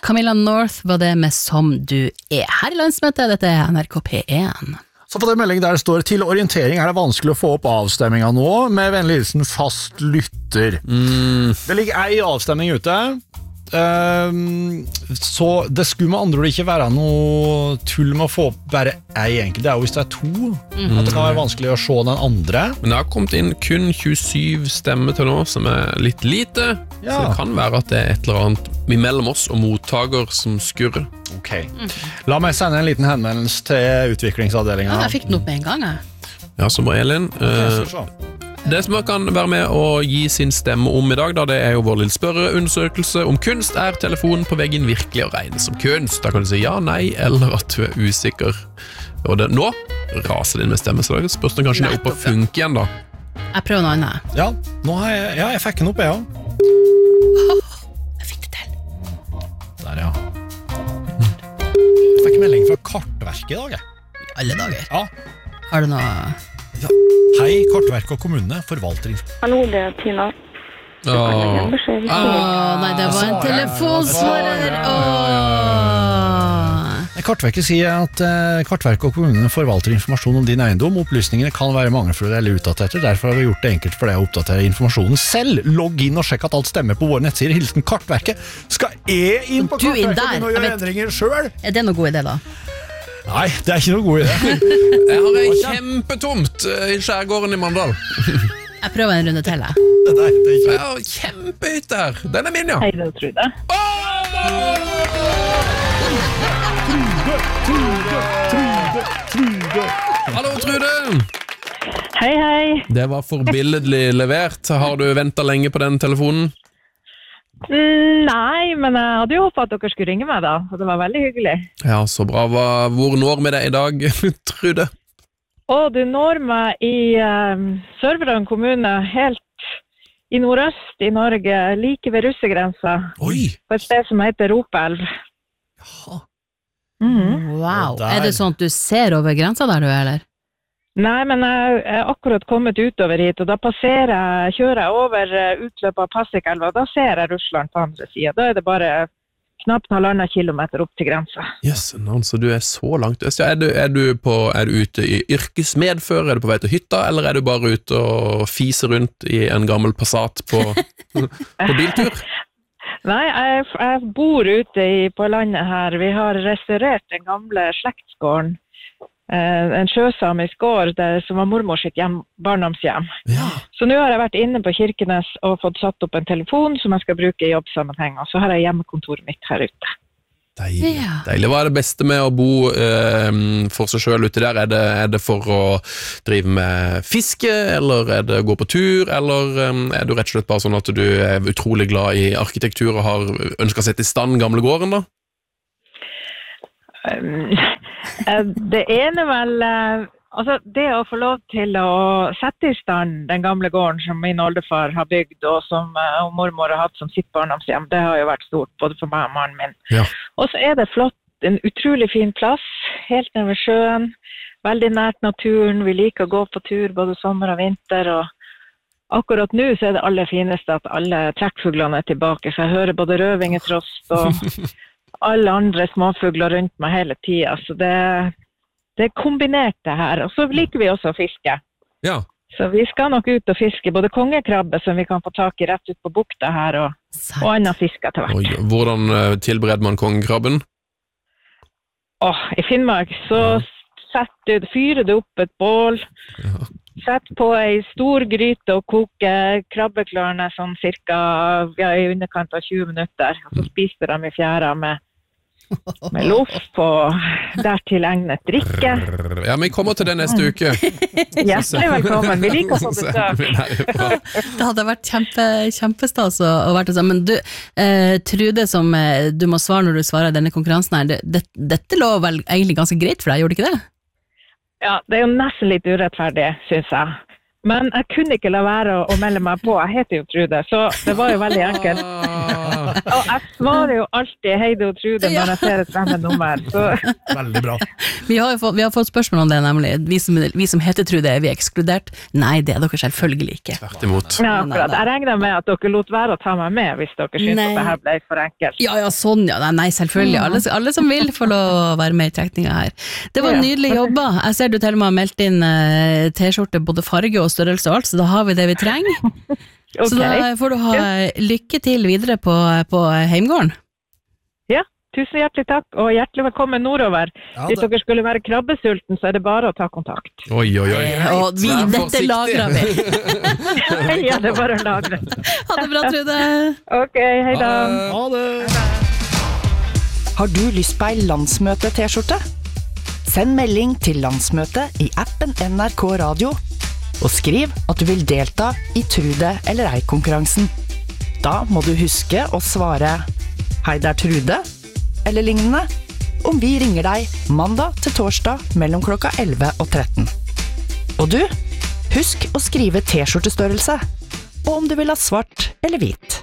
Camilla North var det med Som du er. Her I landsmøtet, dette NRK P1. Så på den meldingen der står til orientering det vanskelig å få opp avstemminga nå, med vennlig hilsen fast lytter. Det ligger ei avstemning ute, så det skulle med andre ord ikke være noe tull med å få opp bare ei enkelt. Det jo hvis det to, at det kan være vanskelig å se den andre. Men det har kommet inn kun 27 stemmer til nå, som litt lite, så det kan være at det et eller annet mellom oss og mottaker som skurrer. Ok. La meg sende en liten henvendelse til utviklingsavdelingen. Ja, jeg fikk den opp med en gang, jeg. Ja, så bra, Elin. Det som man kan være med å gi sin stemme om I dag, da, det jo vår lille spørreundersøkelse om kunst. Telefonen på veggen virkelig å regne som kunst? Da kan du si ja, nei, eller at du usikker. Og nå raser det inn med stemme, så da spørs det kanskje det opp og funke igjen da. Jeg prøver noe annet. Ja, jeg fikk den opp, jeg også. Jeg fikk det til. Der, ja. Jeg fikk melding fra Kartverket I dag, jeg. Alle dager. Ja. Har du noe... Ja. Hei, Kartverket og kommunene forvalter... Hallo, det Tina. Nei, det var en telefonsvarer. Kartverket sier at Kartverket og kommunene forvalter informasjon om din eiendom. Opplysningene kan være mangelfulle eller utdaterte. Derfor har vi gjort det enkelt for deg å oppdatere informasjonen selv. Logg inn og sjekk at alt stemmer på våre nettsider. Hilsen Kartverket. Skal jeg inn på Kartverket og begynne å gjøre endringer selv? Det noe god idé da? Nei, det ikke noe god idé. Jeg har en kjempetomt I skjærgården I Mandal. Jeg prøver en runde til, Jeg har kjempehytte her. Den min, ja. Hei, det Trude. Trude. Hallo, Trude. Hei, hei. Det var forbilledlig levert. Har du ventet lenge på den telefonen? Nei, men jeg hadde jo håpet at dere skulle ringe meg da, og det var veldig hyggelig. Ja, så bra. Hvor når vi det I dag, Trude? Du når meg I Sør-Varanger kommune, helt I nordøst I Norge, like ved russegrensa. Oi! På et sted som heter Ropelv. Jaha. Wow. Det sånn at du ser over grensa der du eller? Nei, men jeg akkurat kommet utover hit, og da kjører jeg over utløpet av Passikelva, og da ser jeg Russland på andre siden. Da det bare knapt 1,5 kilometer opp til grensa. Yes, så du så langt øst. Ja, er du ute I yrkesmedfør? Er du på vei til hytta, eller er du bare ute og fiser rundt I en gammel Passat på biltur? Nei, jeg bor ute på landet her. Vi har restaurert den gamle slektsgården. En sjøsamisk gård som var mormor sitt barndomshjem. Ja. Så nå har jeg vært inne på Kirkenes og fått satt opp en telefon som jeg skal bruke I jobbsammenheng, og så har jeg hjemmekontoret mitt her ute. Deilig. Deilig. Hva det beste med å bo for seg selv ute der? Er det for å drive med fiske, eller det å gå på tur, eller du rett og slett bare sånn at du utrolig glad I arkitektur og har ønsket å sette I stand gamle gården da? Det ene vel altså det å få lov til å sette I stand den gamle gården som min oldefar har bygd og som mormor har hatt som sitt barndomshjem, det har jo vært stort både for meg og mannen min. Ja. Og så det flott, en utrolig fin plass helt nede ved sjøen, veldig nært naturen, vi liker å gå på tur både sommer og vinter, og akkurat nå så det aller fineste at alle trekkfuglene tilbake, så jeg hører både rødvingetrost og alle andre småfugler rundt meg hele tiden, så det kombinert det her. Og så liker vi også å fiske. Ja. Så vi skal nok ut og fiske, både kongekrabbe som vi kan få tak I rett ut på bukta her, og annen fisk etter hvert. Oi, hvordan tilbereder man kongekrabben? I Finnmark så fyrer du opp et bål, sett på en stor gryte og koker krabbeklarene sånn cirka I underkant av 20 minutter, og så spiser de I fjæra med loff og dertil egnet drikke. Ja, men vi kommer til det neste uke. Hjertelig velkommen, vi liker å få besøk. Det hadde vært kjempestas å være sammen. Men du, Trude, som du må svare når du svarer denne konkurransen her, dette lå vel egentlig ganske greit for deg, gjorde det ikke det? Ja, det jo nesten litt urettferdig, synes jeg. Men jeg kunne ikke la være å melde meg på. Jeg heter jo Trude, så det var jo veldig enkelt. Og jeg svarer jo alltid Heidi og Trude når jeg ser et fremmed nummer. Så. Veldig bra. Vi har fått spørsmål om det, nemlig. Vi som heter Trude, er vi ekskludert? Nei, det er dere selvfølgelig ikke. Tvert imot. Ja, akkurat. Jeg regner med at dere lot være å ta meg med hvis dere synes at det her ble for enkelt. Ja, sånn, ja. Nei, selvfølgelig. Alle som vil får lov å være med i trekninga her. Det var nydelig jobba. Jeg ser du til og med har meldt inn t-skjorte, både farge og størrelse og alt, så da har vi det vi trenger. Okay. Så da får du ha lykke til videre på heimgården. Ja, tusen hjertelig takk, og hjertelig velkommen nordover. Hvis dere skulle være krabbesulten, så er det bare å ta kontakt. Oi. Og dette lagrer vi. Ja, det er bare å lagre. Ha det bra, Trude. Ok, hei da. Ha det. Har du lyst på ei landsmøte-t-skjorte? Send melding til landsmøte i appen NRK Radio, og skriv at du vil delta i Trude eller ei-konkurransen. Da må du huske å svare «Hei, det er Trude», eller lignende, om vi ringer deg mandag til torsdag mellom klokka 11 og 13. Og du, husk å skrive t-skjortestørrelse, og om du vil ha svart eller hvit.